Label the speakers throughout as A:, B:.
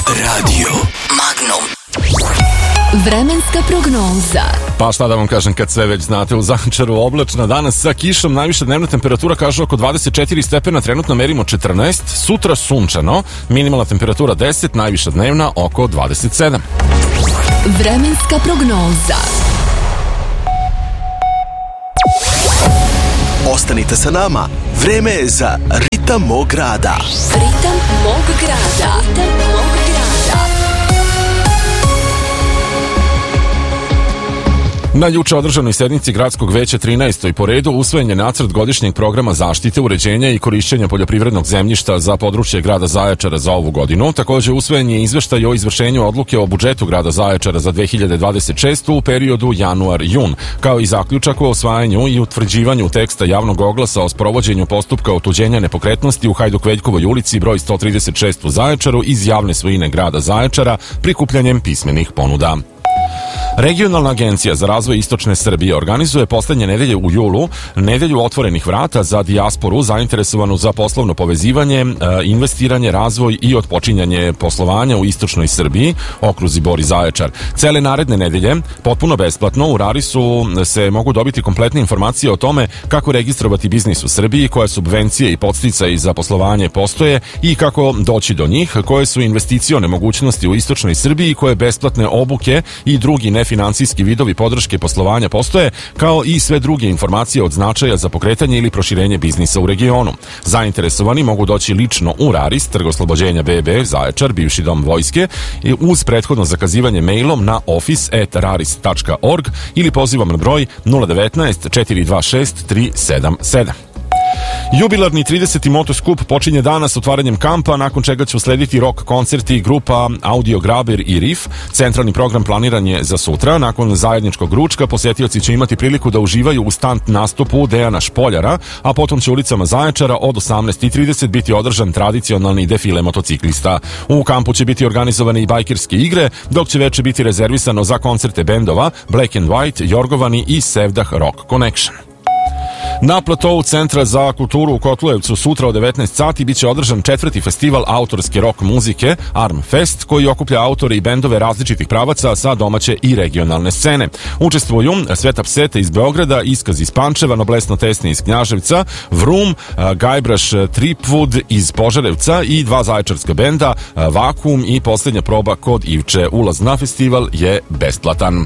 A: Radio Magnum.
B: Vremenska prognoza.
C: Pa šta da vam kažem kad sve već znate, u Zaječaru oblačno danas sa kišom, najviša dnevna temperatura kaže oko 24 stepena, trenutno merimo 14, sutra sunčano, minimalna temperatura 10, najviša dnevna oko 27.
B: Vremenska prognoza.
A: Ostanite sa nama, vreme je za Ritam mog grada.
B: Ritam mog grada. Ritam mog grada.
C: Na juče održanoj sednici Gradskog veća 13. po redu usvojen je nacrt godišnjeg programa zaštite, uređenja i korišćenja poljoprivrednog zemljišta za područje grada Zaječara za ovu godinu. Također usvojen je izveštaj o izvršenju odluke o budžetu grada Zaječara za 2026. u periodu januar-jun, kao i zaključak o osvajanju i utvrđivanju teksta javnog oglasa o sprovođenju postupka otuđenja nepokretnosti u Hajduk-Veljkovoj ulici broj 136 u Zaječaru iz javne svojine grada Zaječara prikupljanjem pismenih ponuda. Regionalna agencija za razvoj istočne Srbije organizuje poslednje nedelje u julu nedelju otvorenih vrata za dijasporu zainteresovanu za poslovno povezivanje, investiranje, razvoj i otpočinjanje poslovanja u istočnoj Srbiji, okruzi Bor i Zaječar. Cele naredne nedelje, potpuno besplatno, u Rarisu se mogu dobiti kompletne informacije o tome kako registrovati biznis u Srbiji, koje subvencije i podsticaji za poslovanje postoje i kako doći do njih, koje su investicione mogućnosti u istočnoj Srbiji, koje besplatne obuke i drugi nefinancijski vidovi podrške poslovanja postoje, kao i sve druge informacije od značaja za pokretanje ili proširenje biznisa u regionu. Zainteresovani mogu doći lično u Raris, Trg Oslobođenja BB, Zaječar, bivši dom vojske, uz prethodno zakazivanje mailom na office@raris.org ili pozivom na broj 019 426 377. Jubilarni 30. motoskup počinje danas otvaranjem kampa, nakon čega će uslediti rock koncerti grupa Audio Graber i Riff. Centralni program planiran je za sutra. Nakon zajedničkog ručka posetioci će imati priliku da uživaju u stunt nastupu Dejana Špoljara, a potom će ulicama Zaječara od 18:30 biti održan tradicionalni defile motociklista. U kampu će biti organizovane i bajkerske igre, dok će veče biti rezervisano za koncerte bendova Black and White, Jorgovani i Sevdah Rock Connection. Na platovu Centra za kulturu u Kotlujevcu sutra od 19 sati biće održan 4. festival autorske rock muzike Arm Fest, koji okuplja autore i bendove različitih pravaca sa domaće i regionalne scene. Učestvuju Sveta Pseta iz Beograda, Iskaz iz Pančeva, Noblesno Tesni iz Knjaževca, Vrum, Gajbraš Tripwood iz Požarevca i dva zaječarska benda Vakuum i Poslednja proba kod Ivče. Ulaz na festival je besplatan.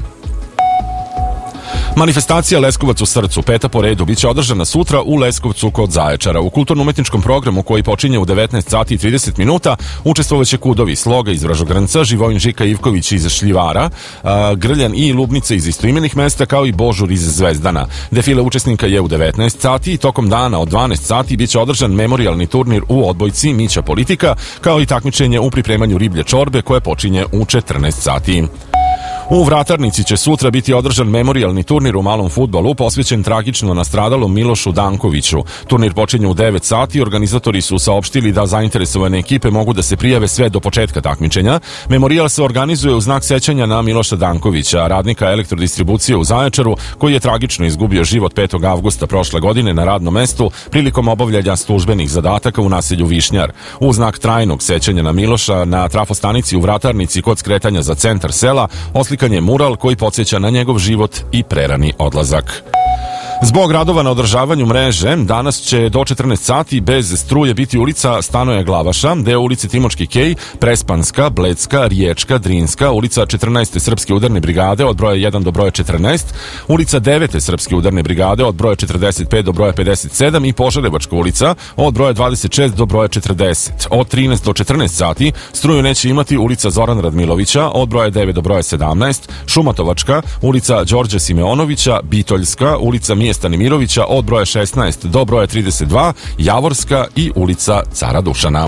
C: Manifestacija Leskovac u srcu, peta po redu, biće održana sutra u Leskovcu kod Zaječara. U kulturno-umetničkom programu koji počinje u 19 sati i 30 minuta učestvovaće Kudovi, Sloga iz Vražogrnca, Živojin Žika Ivković iz Šljivara, Grljan i Lubnica iz istoimenih mesta, kao i Božur iz Zvezdana. Defile učesnika je u 19 sati i tokom dana od 12 sati biće održan memorijalni turnir u odbojci Mića Politika, kao i takmičenje u pripremanju riblje čorbe koje počinje u 14 sati. U Vratarnici će sutra biti održan memorijalni turnir u malom fudbalu posvećen tragično nastradalom Milošu Dankoviću. Turnir počinje u 9 sati, organizatori su saopštili da zainteresovane ekipe mogu da se prijave sve do početka takmičenja. Memorijal se organizuje u znak sećanja na Miloša Dankovića, radnika elektrodistribucije u Zaječaru, koji je tragično izgubio život 5. avgusta prošle godine na radnom mestu prilikom obavljanja službenih zadataka u naselju Višnjar. U znak trajnog sećanja na Miloša na trafostanici u Vratarnici kod skretanja za centar sela oslikan je mural koji podsjeća na njegov život i prerani odlazak. Zbog radova na održavanju mreže, danas će do 14 sati bez struje biti ulica Stanoja Glavaša, deo ulice Timočki kej, Prespanska, Blecka, Riječka, Drinska, ulica 14. Srpske udarne brigade od broja 1 do broja 14, ulica 9. Srpske udarne brigade od broja 45 do broja 57 i Požarevačka ulica od broja 26 do broja 40. Od 13 do 14 sati struju neće imati ulica Zoran Radmilovića od broja 9 do broja 17, Šumatovačka, ulica Đorđe Simeonovića, Bitoljska, ulica Mije Stanimirovića od broja 16 do broja 32, Javorska i ulica Cara Dušana.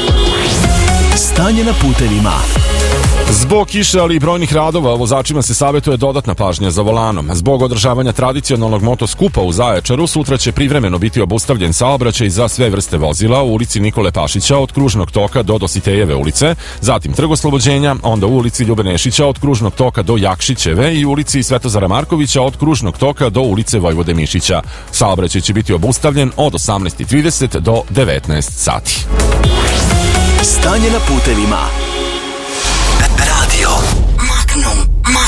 A: Stanje na putevima.
C: Zbog kiše, ali i brojnih radova, vozačima se savjetuje dodatna pažnja za volanom. Zbog održavanja tradicionalnog motoskupa u Zaječaru, sutra će privremeno biti obustavljen saobraćaj za sve vrste vozila u ulici Nikole Pašića od Kružnog toka do Dositejeve ulice, zatim Trg Oslobođenja, onda u ulici Ljube Nešića od Kružnog toka do Jakšićeve i ulici Svetozara Markovića od Kružnog toka do ulice Vojvode Mišića. Saobraćaj će biti obustavljen od 18:30 do 19 sati.
A: Stanje na putevima.